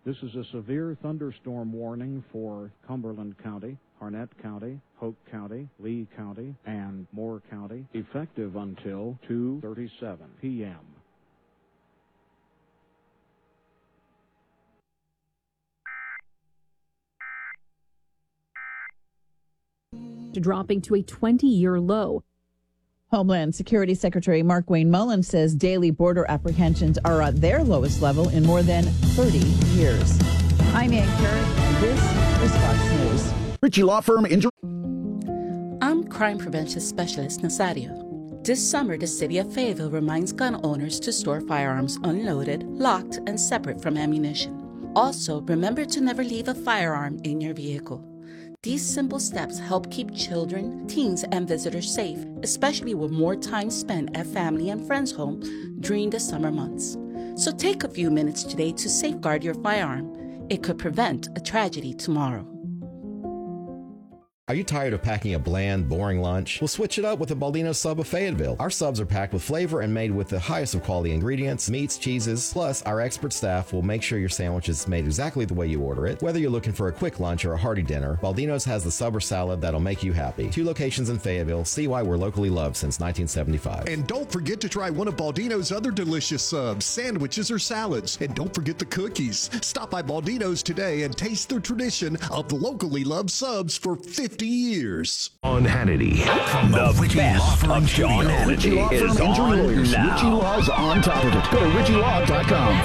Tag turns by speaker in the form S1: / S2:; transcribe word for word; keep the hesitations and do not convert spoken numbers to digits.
S1: This is a severe thunderstorm warning for Cumberland County, Harnett County, Hoke County, Lee County, and Moore County, effective until two thirty-seven p m
S2: Dropping to a twenty-year low.
S3: Homeland Security Secretary Markwayne Mullin says daily border apprehensions are at their lowest level in more than thirty years. I'm Ann Carrick, and this is Fox News.
S4: Ritchie Law Firm injury.
S5: I'm crime prevention specialist Nazario. This summer, the city of Fayetteville reminds gun owners to store firearms unloaded, locked, and separate from ammunition. Also, remember to never leave a firearm in your vehicle. These simple steps help keep children, teens, and visitors safe, especially with more time spent at family and friends' home during the summer months. So take a few minutes today to safeguard your firearm. It could prevent a tragedy tomorrow.
S6: Are you tired of packing a bland, boring lunch? We'll switch it up with the Baldino's Sub of Fayetteville. Our subs are packed with flavor and made with the highest of quality ingredients, meats, cheeses, plus our expert staff will make sure your sandwich is made exactly the way you order it. Whether you're looking for a quick lunch or a hearty dinner, Baldino's has the sub or salad that'll make you happy. Two locations in Fayetteville. See why we're locally loved since nineteen seventy-five.
S7: And don't forget to try one of Baldino's other delicious subs, sandwiches or salads. And don't forget the cookies. Stop by Baldino's today and taste the tradition of the locally loved subs for fifty years.
S4: On Hannity. The
S8: Ritchie
S4: best of Sean Hannity
S8: Ritchie Law
S4: is
S8: Firm
S4: on
S8: Injury Lawyers.
S4: now.
S8: Ritchie Law's on top of it. Go to Ritchie Law dot com.